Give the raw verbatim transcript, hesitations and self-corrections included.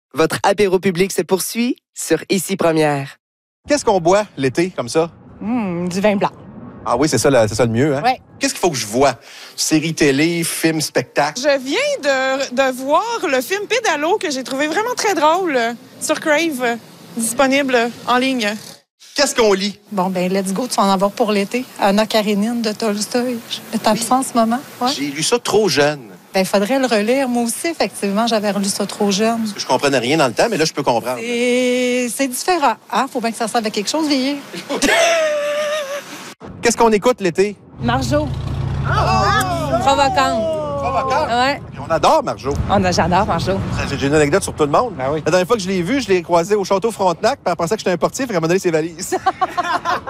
Votre apéro public se poursuit sur Ici Première. Qu'est-ce qu'on boit l'été, comme ça? Mmh, du vin blanc. Ah oui, c'est ça, le- c'est ça le mieux, hein? Ouais. Qu'est-ce qu'il faut que je vois? Série télé, film, spectacle? Je viens de, de voir le film Pédalo que j'ai trouvé vraiment très drôle sur Crave, disponible en ligne. Qu'est-ce qu'on lit? Bon, ben let's go, tu vas en avoir pour l'été. Anna Karénine de Tolstoï. Je tape ça en ce moment. Ouais. J'ai lu ça trop jeune. Ben, il faudrait le relire. Moi aussi, effectivement, j'avais relu ça trop jeune. Je comprenais rien dans le temps, mais là, je peux comprendre. Et c'est différent. Hein? Faut bien que ça serve à quelque chose, vieillir. Qu'est-ce qu'on écoute l'été? Marjo. Provocante. Provocant. Ouais. On adore Marjo. On a, j'adore Marjo. J'ai une anecdote sur tout le monde. Ben oui. La dernière fois que je l'ai vu, je l'ai croisé au château Frontenac, puis elle pensait que j'étais un portier, puis elle m'a donné ses valises.